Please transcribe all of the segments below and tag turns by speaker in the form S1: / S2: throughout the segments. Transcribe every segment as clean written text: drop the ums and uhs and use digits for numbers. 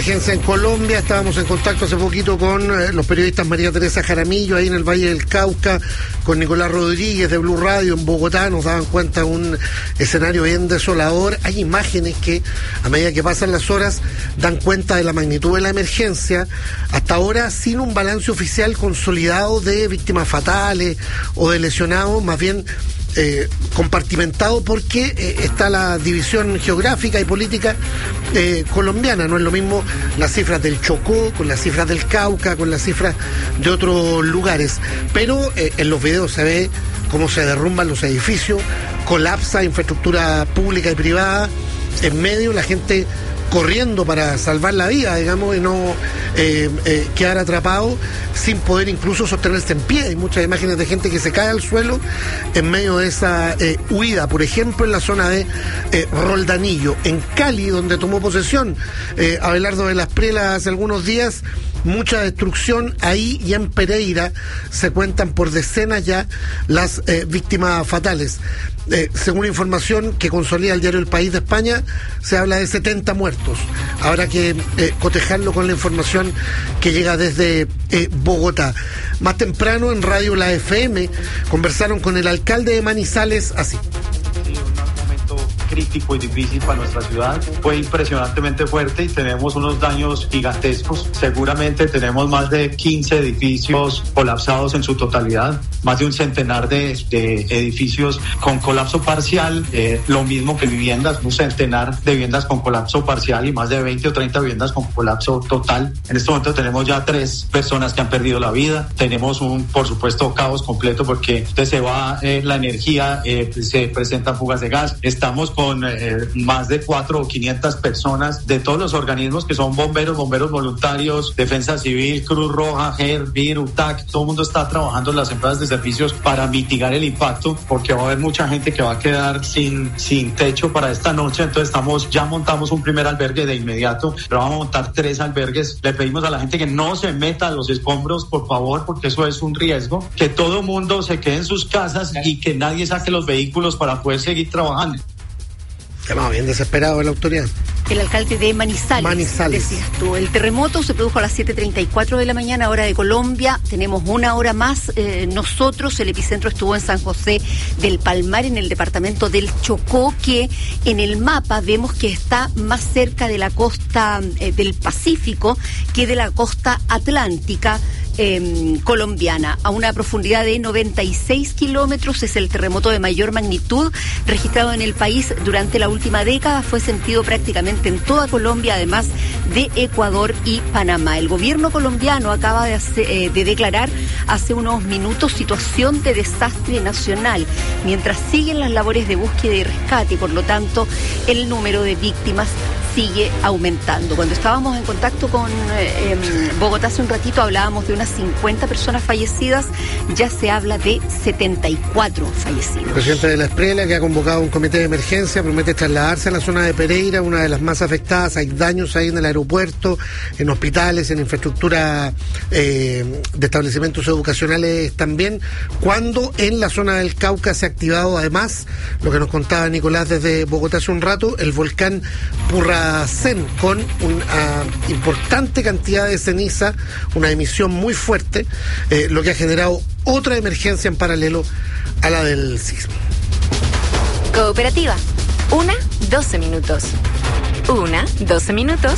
S1: emergencia en Colombia. Estábamos en contacto hace poquito con los periodistas María Teresa Jaramillo, ahí en el Valle del Cauca, con Nicolás Rodríguez de Blue Radio en Bogotá. Nos daban cuenta de un escenario bien desolador. Hay imágenes que, a medida que pasan las horas, dan cuenta de la magnitud de la emergencia. Hasta ahora, sin un balance oficial consolidado de víctimas fatales o de lesionados, más bien compartimentado, porque está la división geográfica y política colombiana. No es lo mismo las cifras del Chocó con las cifras del Cauca, con las cifras de otros lugares, pero en los videos se ve cómo se derrumban los edificios, colapsa infraestructura pública y privada, en medio la gente corriendo para salvar la vida, digamos, y no quedar atrapado sin poder incluso sostenerse en pie. Hay muchas imágenes de gente que se cae al suelo en medio de esa huida. Por ejemplo, en la zona de Roldanillo, en Cali, donde tomó posesión Abelardo de las Prielas hace algunos días. Mucha destrucción ahí, y en Pereira se cuentan por decenas ya las víctimas fatales. Según información que consolida el diario El País de España, se habla de 70 muertos. Habrá que cotejarlo con la información que llega desde Bogotá. Más temprano en Radio La FM conversaron con el alcalde de Manizales así.
S2: Crítico y difícil para nuestra ciudad, fue impresionantemente fuerte y tenemos unos daños gigantescos. Seguramente tenemos más de 15 edificios colapsados en su totalidad, más de un centenar de edificios con colapso parcial, lo mismo que viviendas, un centenar de viviendas con colapso parcial y más de 20 o 30 viviendas con colapso total. En este momento tenemos ya 3 personas que han perdido la vida, tenemos por supuesto, caos completo porque se va la energía, se presentan fugas de gas, estamos con más de 4 o 500 personas de todos los organismos que son bomberos voluntarios, Defensa Civil, Cruz Roja, GER, VIR, UTAC, todo el mundo está trabajando en las empresas de servicios para mitigar el impacto, porque va a haber mucha gente que va a quedar sin techo para esta noche. Entonces ya montamos un primer albergue de inmediato, pero vamos a montar 3 albergues. Le pedimos a la gente que no se meta a los escombros, por favor, porque eso es un riesgo, que todo el mundo se quede en sus casas y que nadie saque los vehículos para poder seguir trabajando.
S1: Estamos bien desesperado la autoridad.
S3: El alcalde de Manizales, decías tú. El terremoto se produjo a las 7:34 de la mañana, hora de Colombia. Tenemos una hora más. Nosotros, el epicentro estuvo en San José del Palmar, en el departamento del Chocó, que en el mapa vemos que está más cerca de la costa del Pacífico que de la costa atlántica colombiana. A una profundidad de 96 kilómetros es el terremoto de mayor magnitud registrado en el país durante la última década. Fue sentido prácticamente en toda Colombia, además de Ecuador y Panamá. El gobierno colombiano acaba de declarar hace unos minutos situación de desastre nacional, mientras siguen las labores de búsqueda y rescate, y por lo tanto el número de víctimas sigue aumentando. Cuando estábamos en contacto con Bogotá hace un ratito, hablábamos de unas 50 personas fallecidas, ya se habla de 74 fallecidos.
S1: El presidente de la Esprela, que ha convocado un comité de emergencia, promete trasladarse a la zona de Pereira, una de las más afectadas. Hay daños ahí en el aeropuerto, en hospitales, en infraestructura de establecimientos educacionales también, cuando en la zona del Cauca se ha activado además, lo que nos contaba Nicolás desde Bogotá hace un rato, el volcán Purracén, con una importante cantidad de ceniza, una emisión muy fuerte, lo que ha generado otra emergencia en paralelo a la del sismo.
S4: Cooperativa, 12 minutos. 12 minutos.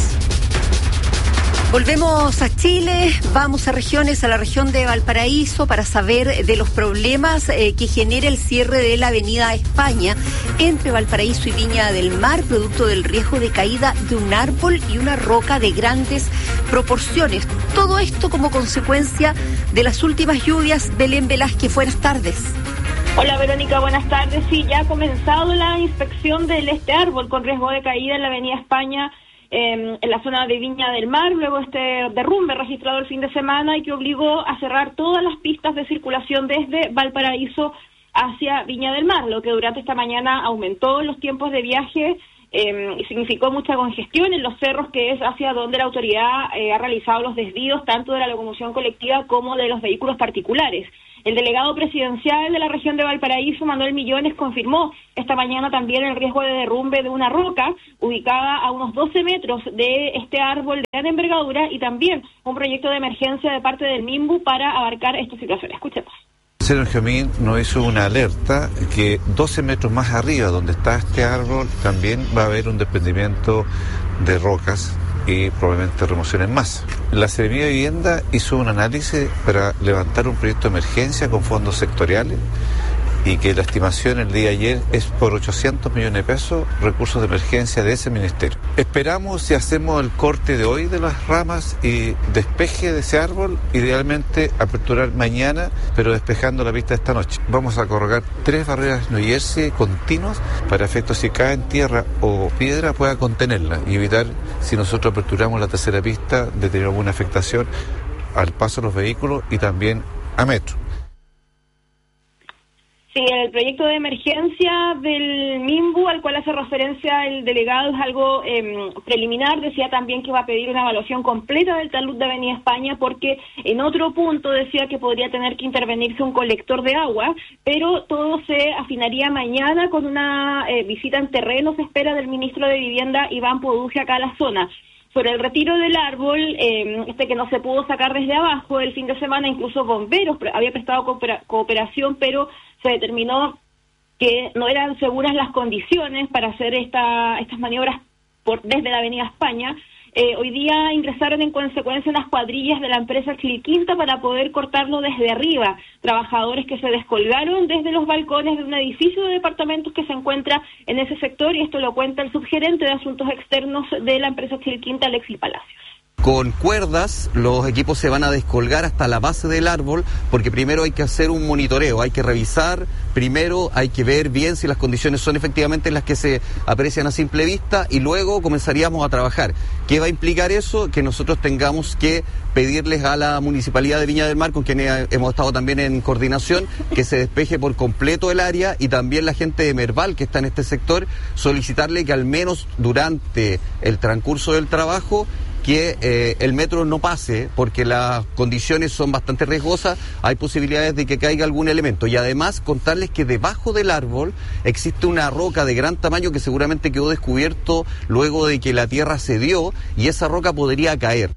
S3: Volvemos a Chile, vamos a regiones, a la región de Valparaíso, para saber de los problemas que genera el cierre de la avenida España entre Valparaíso y Viña del Mar, producto del riesgo de caída de un árbol y una roca de grandes proporciones. Todo esto como consecuencia de las últimas lluvias. Belén Velázquez, buenas tardes.
S5: Hola Verónica, buenas tardes. Sí, ya ha comenzado la inspección de este árbol con riesgo de caída en la avenida España, en la zona de Viña del Mar, luego este derrumbe registrado el fin de semana y que obligó a cerrar todas las pistas de circulación desde Valparaíso hacia Viña del Mar, lo que durante esta mañana aumentó los tiempos de viaje y significó mucha congestión en los cerros, que es hacia donde la autoridad ha realizado los desvíos tanto de la locomoción colectiva como de los vehículos particulares. El delegado presidencial de la región de Valparaíso, Manuel Millones, confirmó esta mañana también el riesgo de derrumbe de una roca ubicada a unos 12 metros de este árbol de gran envergadura y también un proyecto de emergencia de parte del MIMBU para abarcar esta situación. Escuchemos.
S6: El Geomín nos hizo una alerta que 12 metros más arriba, donde está este árbol, también va a haber un desprendimiento de rocas y probablemente remoción en masa. La Seremía de Vivienda hizo un análisis para levantar un proyecto de emergencia con fondos sectoriales y que la estimación el día de ayer es por 800 millones de pesos, recursos de emergencia de ese ministerio. Esperamos, si hacemos el corte de hoy de las ramas y despeje de ese árbol, idealmente aperturar mañana, pero despejando la pista esta noche. Vamos a corrogar 3 barreras New Jersey continuas para efectos si cae en tierra o piedra pueda contenerla y evitar, si nosotros aperturamos la tercera pista, de tener alguna afectación al paso de los vehículos y también a metro.
S5: Sí, el proyecto de emergencia del MIMBU al cual hace referencia el delegado es algo preliminar. Decía también que va a pedir una evaluación completa del talud de Avenida España porque en otro punto decía que podría tener que intervenirse un colector de agua, pero todo se afinaría mañana con una visita en terreno, se espera, del ministro de Vivienda, Iván Poduje, acá a la zona. Sobre el retiro del árbol, que no se pudo sacar desde abajo el fin de semana, incluso bomberos había prestado cooperación, pero se determinó que no eran seguras las condiciones para hacer estas maniobras desde la Avenida España. Hoy día ingresaron en consecuencia unas cuadrillas de la empresa Chilquinta para poder cortarlo desde arriba. Trabajadores que se descolgaron desde los balcones de un edificio de departamentos que se encuentra en ese sector, y esto lo cuenta el subgerente de Asuntos Externos de la empresa Chilquinta, Alexis Palacios.
S7: Con cuerdas los equipos se van a descolgar hasta la base del árbol, porque primero hay que hacer un monitoreo, hay que revisar, primero hay que ver bien si las condiciones son efectivamente las que se aprecian a simple vista, y luego comenzaríamos a trabajar. ¿Qué va a implicar eso? Que nosotros tengamos que pedirles a la Municipalidad de Viña del Mar, con quien hemos estado también en coordinación, que se despeje por completo el área, y también la gente de Merval que está en este sector, solicitarle que al menos durante el transcurso del trabajo que el metro no pase, porque las condiciones son bastante riesgosas, hay posibilidades de que caiga algún elemento. Y además contarles que debajo del árbol existe una roca de gran tamaño que seguramente quedó descubierto luego de que la tierra cedió, y esa roca podría caer.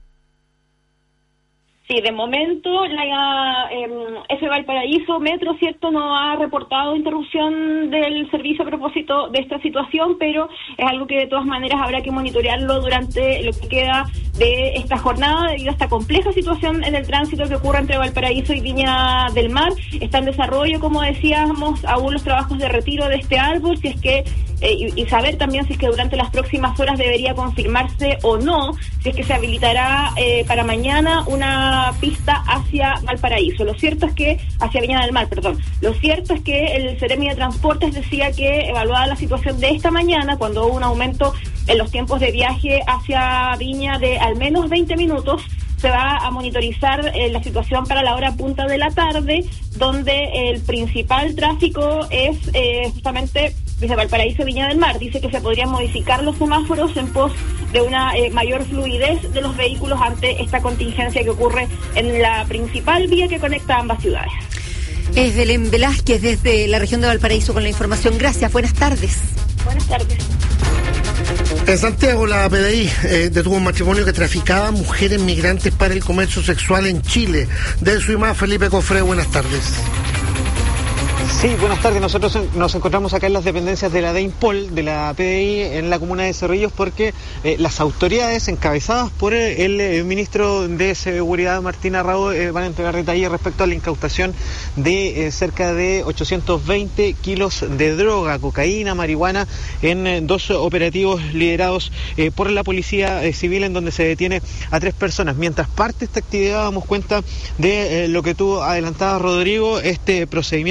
S5: Sí, de momento ese Valparaíso Metro, cierto, no ha reportado interrupción del servicio a propósito de esta situación, pero es algo que de todas maneras habrá que monitorearlo durante lo que queda de esta jornada, debido a esta compleja situación en el tránsito que ocurre entre Valparaíso y Viña del Mar. Está en desarrollo, como decíamos, aún los trabajos de retiro de este árbol, si es que y saber también si es que durante las próximas horas debería confirmarse o no, si es que se habilitará para mañana una pista hacia Valparaíso. Lo cierto es que, hacia Viña del Mar, perdón. Lo cierto es que el Seremi de Transportes decía que, evaluada la situación de esta mañana, cuando hubo un aumento en los tiempos de viaje hacia Viña de al menos 20 minutos, se va a monitorizar la situación para la hora punta de la tarde, donde el principal tráfico es justamente desde Valparaíso a Viña del Mar. Dice que se podrían modificar los semáforos en pos de una mayor fluidez de los vehículos ante esta contingencia que ocurre en la principal vía que conecta ambas ciudades.
S3: Es Belén Velázquez desde la región de Valparaíso con la información. Gracias, buenas tardes.
S5: Buenas tardes.
S1: En Santiago, la PDI detuvo un matrimonio que traficaba mujeres migrantes para el comercio sexual en Chile. De Suimá, Felipe Cofré, buenas tardes.
S8: Sí, buenas tardes. Nosotros nos encontramos acá en las dependencias de la DEINPOL, de la PDI, en la comuna de Cerrillos, porque las autoridades encabezadas por el ministro de Seguridad, Martín Arrao, van a entregar detalles respecto a la incautación de cerca de 820 kilos de droga, cocaína, marihuana, en 2 operativos liderados por la Policía Civil, en donde se detiene a 3 personas. Mientras parte esta actividad, damos cuenta de lo que tú adelantabas, Rodrigo, este procedimiento policial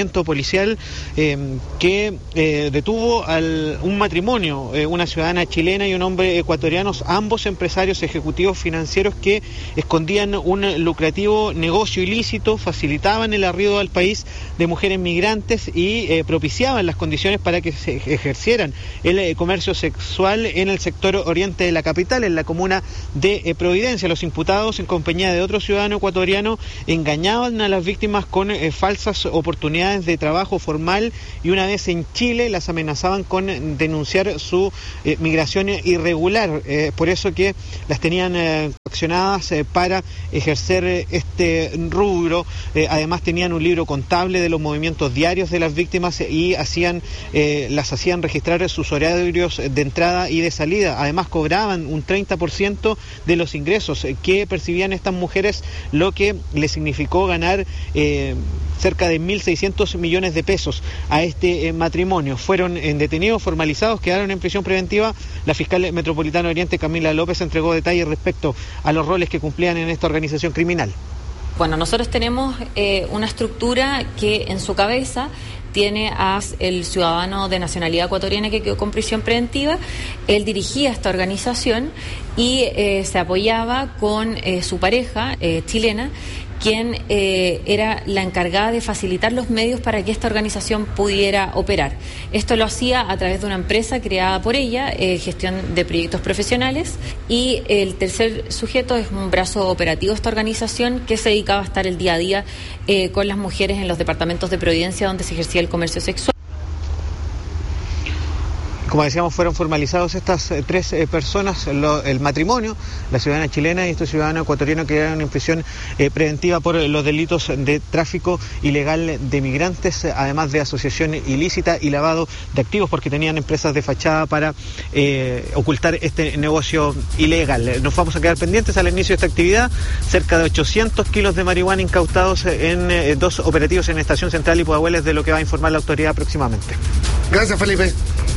S8: policial que detuvo un matrimonio, una ciudadana chilena y un hombre ecuatoriano, ambos empresarios ejecutivos financieros que escondían un lucrativo negocio ilícito, facilitaban el arribo al país de mujeres migrantes y propiciaban las condiciones para que se ejercieran el comercio sexual en el sector oriente de la capital, en la comuna de Providencia. Los imputados, en compañía de otro ciudadano ecuatoriano, engañaban a las víctimas con falsas oportunidades de trabajo formal y una vez en Chile las amenazaban con denunciar su migración irregular. Por eso que las tenían accionadas para ejercer este rubro. Además tenían un libro contable de los movimientos diarios de las víctimas y las hacían registrar sus horarios de entrada y de salida. Además cobraban un 30% de los ingresos que percibían estas mujeres, lo que les significó ganar cerca de 1.600 millones de pesos a este matrimonio. Fueron detenidos, formalizados, quedaron en prisión preventiva. La fiscal metropolitana Oriente, Camila López, entregó detalles respecto a los roles que cumplían en esta organización criminal.
S9: Bueno, nosotros tenemos una estructura que en su cabeza tiene a el ciudadano de nacionalidad ecuatoriana que quedó con prisión preventiva. Él dirigía esta organización y se apoyaba con su pareja chilena, quien era la encargada de facilitar los medios para que esta organización pudiera operar. Esto lo hacía a través de una empresa creada por ella, gestión de proyectos profesionales, y el tercer sujeto es un brazo operativo de esta organización que se dedicaba a estar el día a día con las mujeres en los departamentos de Providencia donde se ejercía el comercio sexual.
S8: Como decíamos, fueron formalizados estas tres personas, el matrimonio, la ciudadana chilena y este ciudadano ecuatoriano, que quedaron en prisión preventiva por los delitos de tráfico ilegal de migrantes, además de asociación ilícita y lavado de activos, porque tenían empresas de fachada para ocultar este negocio ilegal. Nos vamos a quedar pendientes al inicio de esta actividad. Cerca de 800 kilos de marihuana incautados en dos operativos en Estación Central y Pudahuel, de lo que va a informar la autoridad próximamente.
S1: Gracias, Felipe.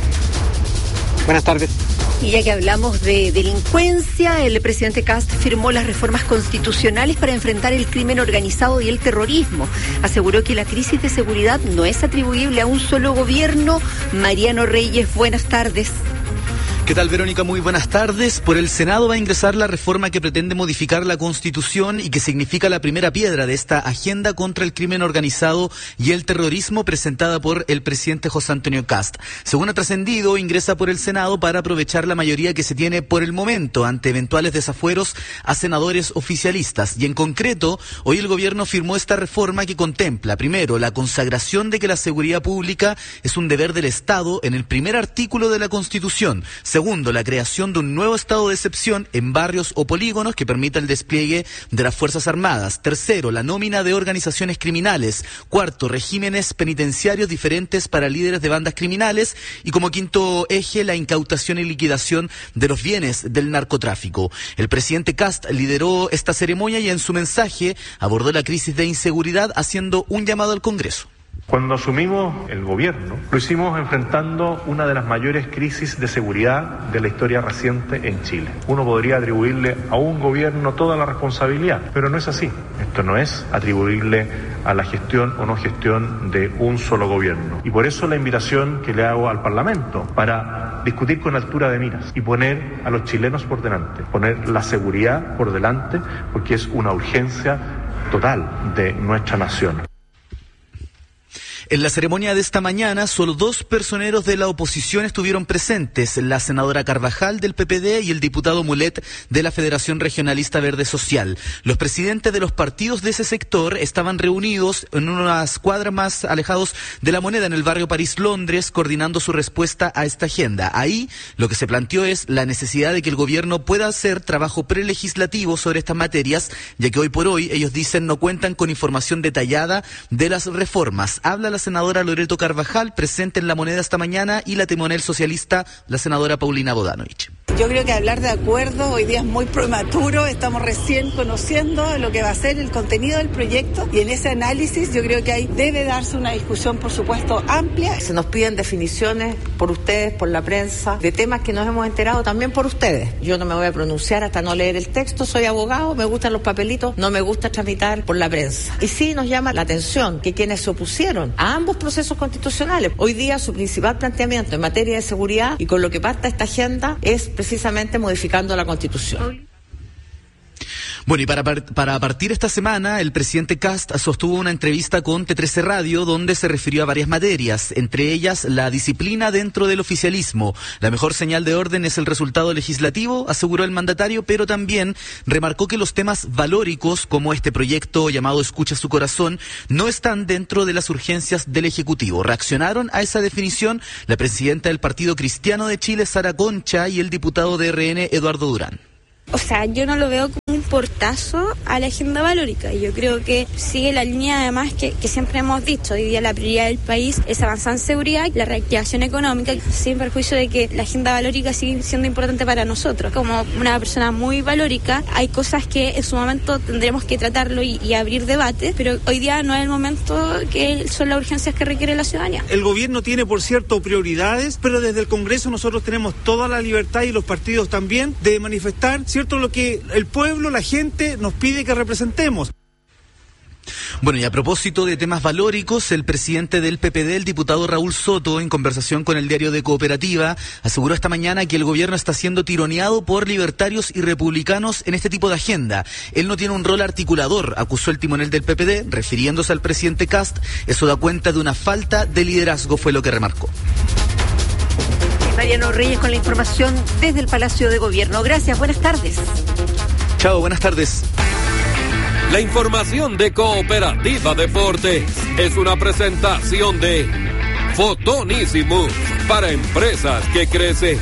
S8: Buenas tardes.
S3: Y ya que hablamos de delincuencia, el presidente Kast firmó las reformas constitucionales para enfrentar el crimen organizado y el terrorismo. Aseguró que la crisis de seguridad no es atribuible a un solo gobierno. Mariano Reyes, buenas tardes.
S10: ¿Qué tal, Verónica? Muy buenas tardes. Por el Senado va a ingresar la reforma que pretende modificar la Constitución y que significa la primera piedra de esta agenda contra el crimen organizado y el terrorismo presentada por el presidente José Antonio Kast. Según ha trascendido, ingresa por el Senado para aprovechar la mayoría que se tiene por el momento ante eventuales desafueros a senadores oficialistas. Y en concreto, hoy el gobierno firmó esta reforma que contempla, primero, la consagración de que la seguridad pública es un deber del Estado en el primer artículo de la Constitución. Segundo, la creación de un nuevo estado de excepción en barrios o polígonos que permita el despliegue de las Fuerzas Armadas. Tercero, la nómina de organizaciones criminales. Cuarto, regímenes penitenciarios diferentes para líderes de bandas criminales. Y como quinto eje, la incautación y liquidación de los bienes del narcotráfico. El presidente Kast lideró esta ceremonia y en su mensaje abordó la crisis de inseguridad haciendo un llamado al Congreso.
S11: Cuando asumimos el gobierno, lo hicimos enfrentando una de las mayores crisis de seguridad de la historia reciente en Chile. Uno podría atribuirle a un gobierno toda la responsabilidad, pero no es así. Esto no es atribuirle a la gestión o no gestión de un solo gobierno. Y por eso la invitación que le hago al Parlamento para discutir con altura de miras y poner a los chilenos por delante, poner la seguridad por delante, porque es una urgencia total de nuestra nación.
S10: En la ceremonia de esta mañana, solo dos personeros de la oposición estuvieron presentes, la senadora Carvajal del PPD y el diputado Mulet de la Federación Regionalista Verde Social. Los presidentes de los partidos de ese sector estaban reunidos en unas cuadras más alejados de La Moneda, en el barrio París, Londres, coordinando su respuesta a esta agenda. Ahí lo que se planteó es la necesidad de que el gobierno pueda hacer trabajo prelegislativo sobre estas materias, ya que hoy por hoy, ellos dicen, no cuentan con información detallada de las reformas. Habla la senadora Loreto Carvajal, presente en La Moneda esta mañana, y la timonel socialista, la senadora Paulina Bodanovich.
S12: Yo creo que hablar de acuerdo hoy día es muy prematuro, estamos recién conociendo lo que va a ser el contenido del proyecto y en ese análisis yo creo que ahí debe darse una discusión, por supuesto, amplia.
S13: Se nos piden definiciones por ustedes, por la prensa, de temas que nos hemos enterado también por ustedes. Yo no me voy a pronunciar hasta no leer el texto, soy abogado, me gustan los papelitos, no me gusta tramitar por la prensa. Y sí nos llama la atención que quienes se opusieron a ambos procesos constitucionales. Hoy día su principal planteamiento en materia de seguridad y con lo que parta esta agenda es precisamente modificando la Constitución.
S10: Bueno, y para partir esta semana, el presidente Kast sostuvo una entrevista con T13 Radio donde se refirió a varias materias, entre ellas la disciplina dentro del oficialismo. La mejor señal de orden es el resultado legislativo, aseguró el mandatario, pero también remarcó que los temas valóricos, como este proyecto llamado Escucha su corazón, no están dentro de las urgencias del Ejecutivo. Reaccionaron a esa definición la presidenta del Partido Cristiano de Chile, Sara Concha, y el diputado de RN, Eduardo Durán.
S14: O sea, yo no lo veo como un portazo a la agenda valórica. Yo creo que sigue la línea, además, que siempre hemos dicho. Hoy día la prioridad del país es avanzar en seguridad y la reactivación económica, sin perjuicio de que la agenda valórica sigue siendo importante para nosotros. Como una persona muy valórica, hay cosas que en su momento tendremos que tratarlo y abrir debate, pero hoy día no es el momento que son las urgencias que requiere la ciudadanía.
S15: El gobierno tiene, por cierto, prioridades, pero desde el Congreso nosotros tenemos toda la libertad, y los partidos también, de manifestar, ¿cierto?, lo que el pueblo, la gente, nos pide que representemos.
S10: Bueno, y a propósito de temas valóricos, el presidente del PPD, el diputado Raúl Soto, en conversación con el diario de Cooperativa, aseguró esta mañana que el gobierno está siendo tironeado por libertarios y republicanos en este tipo de agenda. Él no tiene un rol articulador, acusó el timonel del PPD, refiriéndose al presidente Kast. Eso da cuenta de una falta de liderazgo, fue lo que remarcó.
S3: Mariano Reyes con la información desde el Palacio de Gobierno. Gracias, buenas tardes.
S10: Chao, buenas tardes.
S16: La información de Cooperativa Deportes es una presentación de Fotonísimo para empresas que crecen.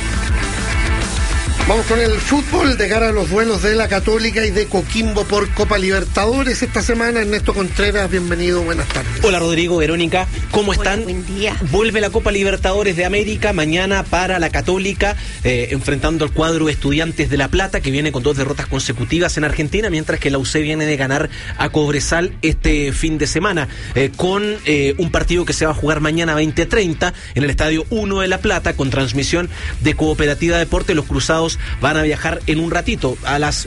S1: Vamos con el fútbol de cara a los duelos de la Católica y de Coquimbo por Copa Libertadores esta semana. Ernesto Contreras, bienvenido, buenas tardes.
S17: Hola Rodrigo, Verónica, ¿cómo están?
S3: Buen día.
S17: Vuelve la Copa Libertadores de América mañana para la Católica, enfrentando al cuadro Estudiantes de La Plata, que viene con 2 derrotas consecutivas en Argentina, mientras que la UC viene de ganar a Cobresal este fin de semana, con un partido que se va a jugar mañana 20:30 en el Estadio 1 de La Plata, con transmisión de Cooperativa Deportes. Los cruzados van a viajar en un ratito, a las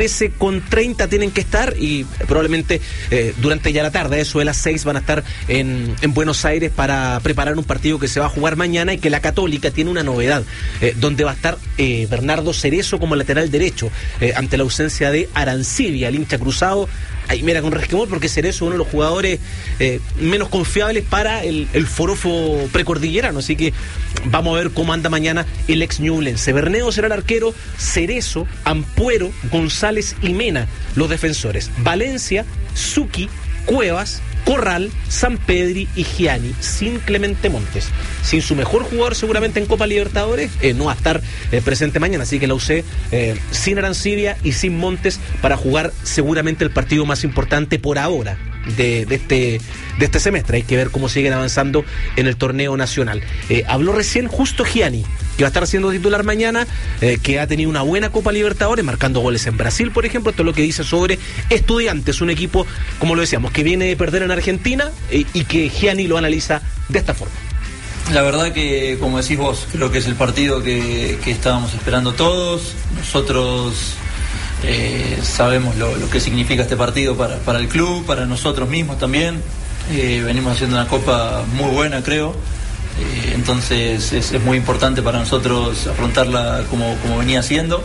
S17: 13:30 tienen que estar, y probablemente durante ya la tarde, eso de las 6, van a estar en Buenos Aires para preparar un partido que se va a jugar mañana, y que la Católica tiene una novedad, donde va a estar Bernardo Cerezo como lateral derecho, ante la ausencia de Arancibia, el hincha cruzado. Ahí mira con resquemor, porque Cerezo es uno de los jugadores menos confiables para el forofo precordillerano, así que vamos a ver cómo anda mañana el ex Ñublense. Berneo será el arquero, Cerezo, Ampuero, González y Mena los defensores. Valencia, Zucchi, Cuevas, Corral, Sampedri y Gianni, sin Clemente Montes. Sin su mejor jugador seguramente en Copa Libertadores, no va a estar presente mañana, así que la UC sin Arancibia y sin Montes para jugar seguramente el partido más importante por ahora de este semestre. Hay que ver cómo siguen avanzando en el torneo nacional. Habló recién justo Gianni, que va a estar siendo titular mañana, que ha tenido una buena Copa Libertadores, marcando goles en Brasil, por ejemplo. Esto es lo que dice sobre Estudiantes, un equipo, como lo decíamos, que viene de perder en Argentina, y que Gianni lo analiza de esta forma.
S18: La verdad que, como decís vos, creo que es el partido que estábamos esperando todos. Nosotros sabemos lo que significa este partido para el club, para nosotros mismos también. Venimos haciendo una Copa muy buena, creo. Entonces es muy importante para nosotros afrontarla como venía siendo.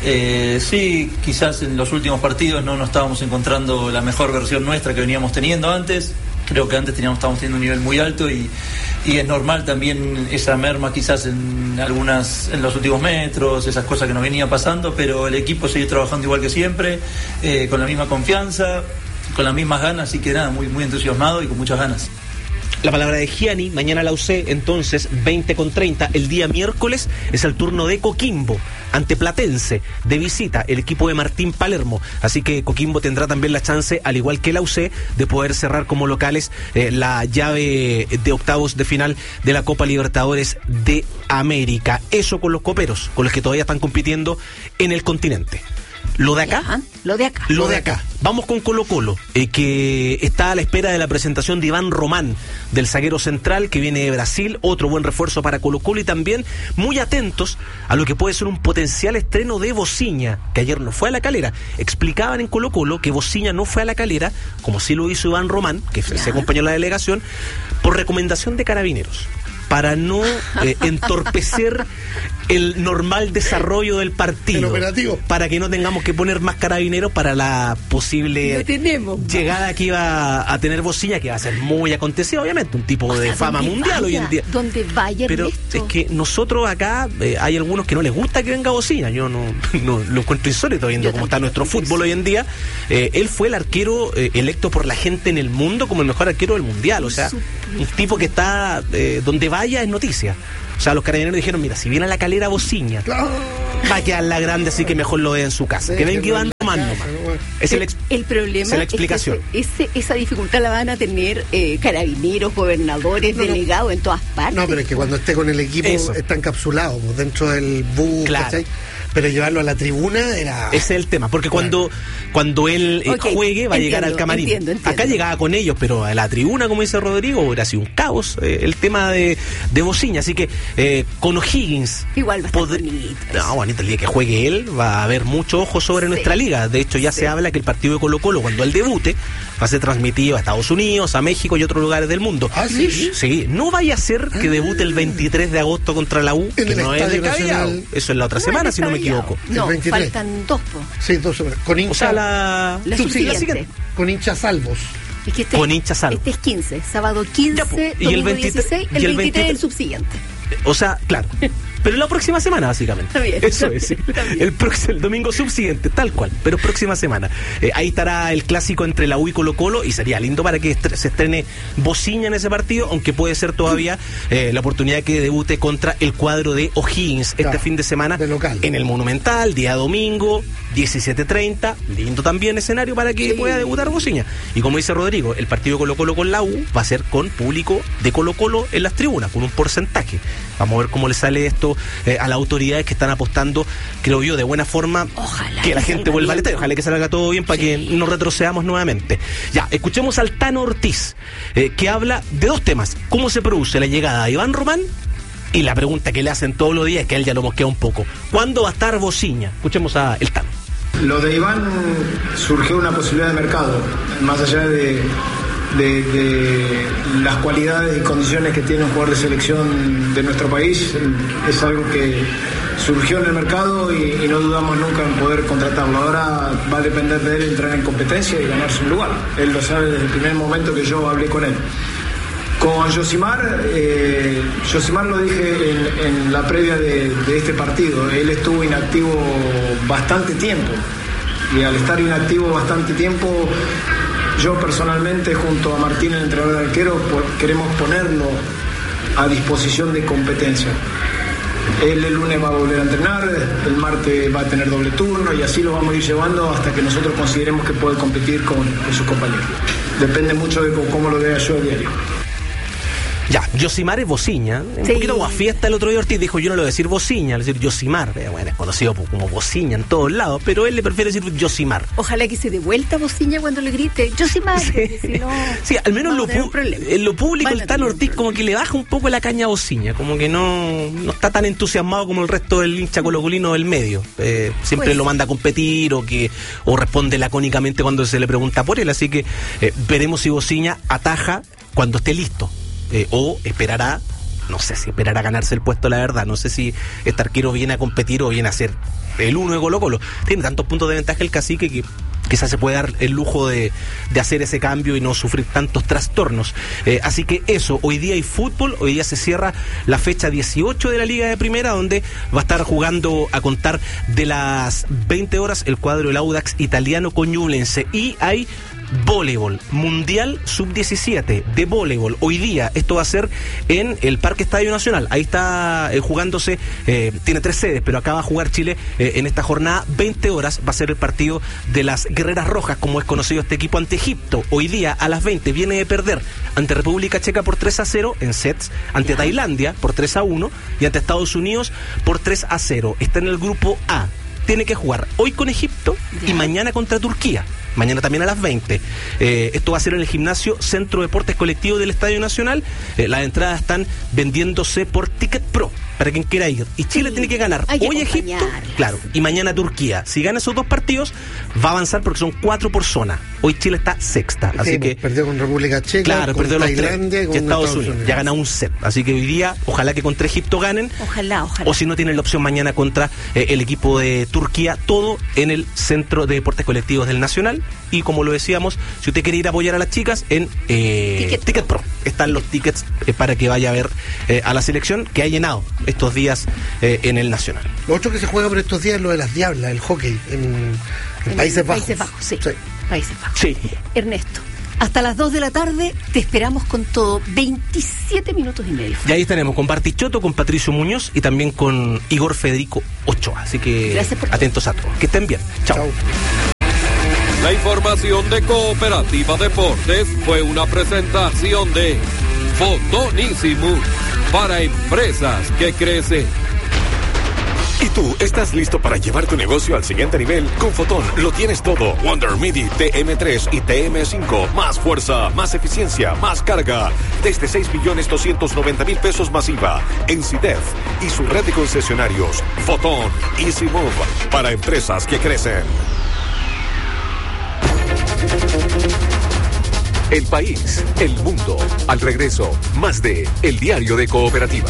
S18: Sí, quizás en los últimos partidos no estábamos encontrando la mejor versión nuestra que veníamos teniendo antes. Creo que antes estábamos teniendo un nivel muy alto, y es normal también esa merma quizás en los últimos metros, esas cosas que nos venía pasando, pero el equipo sigue trabajando igual que siempre, con la misma confianza, con las mismas ganas, así que nada, muy, muy entusiasmado y con muchas ganas.
S17: La palabra de Gianni, mañana la UC, entonces 20:30, el día miércoles es el turno de Coquimbo ante Platense, de visita el equipo de Martín Palermo, así que Coquimbo tendrá también la chance, al igual que la UC, de poder cerrar como locales la llave de octavos de final de la Copa Libertadores de América. Eso con los coperos, con los que todavía están compitiendo en el continente. ¿Lo de acá?
S3: Ajá, lo de acá.
S17: Lo de acá. Vamos con Colo-Colo, que está a la espera de la presentación de Iván Román, del zaguero central que viene de Brasil, otro buen refuerzo para Colo-Colo, y también muy atentos a lo que puede ser un potencial estreno de Bociña, que ayer no fue a La Calera. Explicaban en Colo-Colo que Bociña no fue a La Calera, como sí lo hizo Iván Román, que se acompañó a la delegación, por recomendación de Carabineros, para no entorpecer el normal desarrollo del partido. El
S1: operativo.
S17: Para que no tengamos que poner más Carabineros para la posible llegada que iba a tener Bociña, que va a ser muy acontecida, obviamente, un tipo de fama mundial hoy en día.
S3: Donde vaya,
S17: pero
S3: Ernesto.
S17: Es que nosotros acá hay algunos que no les gusta que venga Bociña. Yo no lo encuentro insólito viendo cómo está nuestro fútbol hoy en día. Él fue el arquero electo por la gente en el mundo como el mejor arquero del mundial. O sea, un tipo que está donde vaya es noticia. O sea, los Carabineros dijeron, mira, si viene a La Calera Bociña, va a quedar la grande, así que mejor lo ve en su casa. Que venga Iván Román nomás.
S3: El problema
S17: es la explicación.
S3: Es que esa dificultad la van a tener Carabineros, gobernadores, delegados en todas partes.
S1: No, pero es que cuando esté con el equipo está encapsulado dentro del bus,
S17: claro.
S1: ¿cachai? Pero llevarlo a la tribuna era...
S17: Ese es el tema, porque cuando él juegue va a llegar al camarín.
S3: Entiendo.
S17: Acá llegaba con ellos, pero a la tribuna, como dice Rodrigo, hubiera sido un caos el tema de Bociña. Así que con O'Higgins...
S3: Igual va a estar bonito.
S17: No, bonito, el día que juegue él va a haber mucho ojo sobre nuestra liga. De hecho, ya se habla que el partido de Colo-Colo, cuando él debute, va a ser transmitido a Estados Unidos, a México y otros lugares del mundo.
S1: ¿Ah, sí?
S17: Sí, no vaya a ser que debute el 23 de agosto contra la U, que no es de Callao. Eso es la otra semana, si no me equivoco.
S3: No, faltan 2.
S1: Sí, 2 semanas. Con hincha,
S17: o sea, la
S3: siguiente.
S1: Con hinchas salvos.
S3: Es que
S17: con hinchas salvos.
S3: Este es 15, sábado 15,
S17: ya,
S3: y el 16, el 23 es el subsiguiente.
S17: O sea, claro. Pero la próxima semana, básicamente.
S3: Está bien.
S17: Eso es. El domingo subsiguiente, tal cual. Pero próxima semana. Ahí estará el clásico entre la U y Colo-Colo. Y sería lindo para que se estrene Bociña en ese partido. Aunque puede ser todavía la oportunidad de que debute contra el cuadro de O'Higgins este fin de semana.
S1: De local.
S17: En el Monumental, día domingo, 17:30. Lindo también escenario para que pueda debutar Bociña. Y como dice Rodrigo, el partido de Colo-Colo con la U va a ser con público de Colo-Colo en las tribunas, con un porcentaje. Vamos a ver cómo le sale esto a las autoridades que están apostando, creo yo, de buena forma.
S3: Ojalá
S17: que la gente vuelva al estadio. Ojalá que salga todo bien para que no retrocedamos nuevamente. Ya, escuchemos al Tano Ortiz, que habla de 2 temas: cómo se produce la llegada de Iván Román y la pregunta que le hacen todos los días, que a él ya lo mosquea un poco: ¿cuándo va a estar Bociña? Escuchemos a el Tano.
S19: Lo de Iván surgió una posibilidad de mercado, más allá de las cualidades y condiciones que tiene un jugador de selección de nuestro país. Es algo que surgió en el mercado y no dudamos nunca en poder contratarlo. Ahora va a depender de él entrar en competencia y ganarse un lugar. Él lo sabe desde el primer momento que yo hablé con él. Con Yosimar lo dije en la previa de este partido. Él estuvo inactivo bastante tiempo y al estar inactivo bastante tiempo, yo personalmente, junto a Martín, el entrenador de arqueros, queremos ponerlo a disposición de competencia. Él el lunes va a volver a entrenar, el martes va a tener doble turno y así lo vamos a ir llevando hasta que nosotros consideremos que puede competir con sus compañeros. Depende mucho de cómo lo vea yo a diario.
S17: Ya, Yosimar es Bociña. Un poquito guafiesta el otro día Ortiz dijo, yo no le voy a decir Bociña, le voy a decir Yosimar. Bueno, es conocido como Bociña en todos lados, pero él le prefiere decir Yosimar.
S3: Ojalá que se dé vuelta Bociña cuando le grite Yosimar.
S17: Sí, al menos en lo público el Tano Ortiz como que le baja un poco la caña a Bociña, como que no está tan entusiasmado como el resto del hincha colocolino del medio. Siempre lo manda a competir o responde lacónicamente cuando se le pregunta por él, así que veremos si Bociña ataja cuando esté listo. O esperará, no sé si esperará a ganarse el puesto, la verdad. No sé si este arquero viene a competir o viene a ser el uno de Colo-Colo. Tiene tantos puntos de ventaja el Cacique que quizás se puede dar el lujo de hacer ese cambio y no sufrir tantos trastornos. Así que eso, hoy día hay fútbol, hoy día se cierra la fecha 18 de la Liga de Primera, donde va a estar jugando a contar de las 20 horas el cuadro del Audax Italiano con Ñublense. Y hay voleibol, Mundial Sub-17 de voleibol. Hoy día esto va a ser en el Parque Estadio Nacional. Ahí está jugándose, tiene 3 sedes, pero acá va a jugar Chile en esta jornada. 20 horas va a ser el partido de las Guerreras Rojas, como es conocido este equipo, ante Egipto. Hoy día a las 20 viene de perder ante República Checa por 3-0 en sets, ante Tailandia por 3-1 y ante Estados Unidos por 3-0. Está en el grupo A. tiene que jugar hoy con Egipto y mañana contra Turquía. Mañana también a las 20. Esto va a ser en el gimnasio Centro Deportes Colectivos del Estadio Nacional. Las entradas están vendiéndose por Ticket Pro, para quien quiera ir. Y Chile tiene que ganar hoy Egipto, claro, y mañana Turquía. Si gana esos dos partidos, va a avanzar porque son 4 por zona. Hoy Chile está sexta, así que...
S1: Perdió con República Checa,
S17: claro,
S1: con
S17: perdió
S1: Tailandia
S17: y con Estados Unidos. Ya gana un set. Así que hoy día, ojalá que contra Egipto ganen.
S3: Ojalá.
S17: O si no, tienen la opción mañana contra el equipo de Turquía. Todo en el Centro de Deportes Colectivos del Nacional. Y como lo decíamos, si usted quiere ir a apoyar a las chicas, en Ticket Pro están los tickets para que vaya a ver a la selección, que ha llenado estos días en el Nacional.
S1: Lo otro que se juega por estos días es lo de las Diablas, el hockey en Países Bajos.
S3: Países Bajos, sí. Países Bajos.
S17: Sí.
S3: Ernesto, hasta las 2 de la tarde te esperamos con todo. 27 minutos y medio.
S17: Y ahí estaremos con Bartichotto, con Patricio Muñoz y también con Igor Federico Ochoa. Así que atentos a todos. Que estén bien. Chao.
S16: La información de Cooperativa Deportes fue una presentación de Fotonísimo para empresas que crecen.
S20: ¿Y tú estás listo para llevar tu negocio al siguiente nivel? Con Fotón lo tienes todo. Wonder Midi TM3 y TM5. Más fuerza, más eficiencia, más carga. Desde 6.290.000 pesos masiva. En CIDEF y su red de concesionarios. Fotón, Easy Move. Para empresas que crecen. El país, el mundo. Al regreso, más de El Diario de Cooperativa.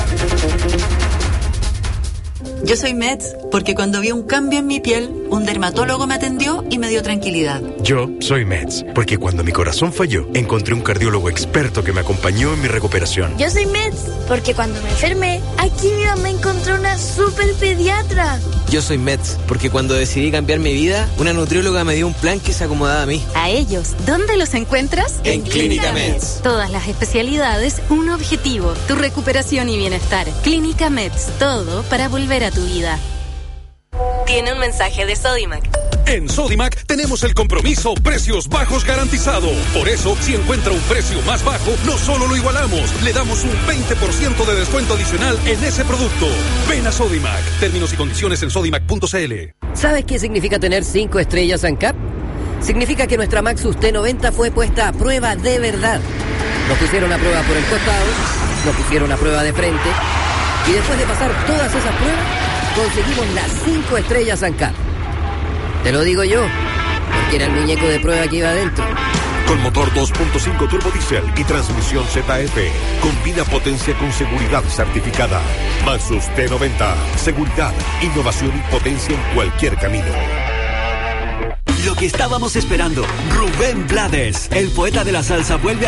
S21: Yo soy Meds porque cuando vi un cambio en mi piel, un dermatólogo me atendió y me dio tranquilidad.
S22: Yo soy Meds porque cuando mi corazón falló, encontré un cardiólogo experto que me acompañó en mi recuperación.
S23: Yo soy Meds porque cuando me enfermé, aquí mi mamá encontró una super pediatra.
S24: Yo soy Meds porque cuando decidí cambiar mi vida, una nutrióloga me dio un plan que se acomodaba a mí.
S25: A ellos, ¿dónde los encuentras?
S24: En Clínica Meds.
S25: Todas las especialidades, un objetivo, tu recuperación y bienestar. Clínica Meds, todo para volver a tu vida.
S26: Tiene un mensaje de Sodimac.
S27: En Sodimac tenemos el compromiso precios bajos garantizado. Por eso, si encuentra un precio más bajo, no solo lo igualamos, le damos un 20% de descuento adicional en ese producto. Ven a Sodimac. Términos y condiciones en sodimac.cl.
S28: ¿Sabes qué significa tener 5 estrellas ANCAP? Significa que nuestra Maxus T90 fue puesta a prueba de verdad. Nos pusieron a prueba por el costado, nos pusieron a prueba de frente, y después de pasar todas esas pruebas, conseguimos las 5 estrellas ANCAP. Te lo digo yo, porque era el muñeco de prueba que iba adentro.
S20: Con motor 2.5 turbo diésel y transmisión ZF. Combina potencia con seguridad certificada. Maxus T90. Seguridad, innovación y potencia en cualquier camino.
S29: Lo que estábamos esperando. Rubén Blades, el poeta de la salsa, vuelve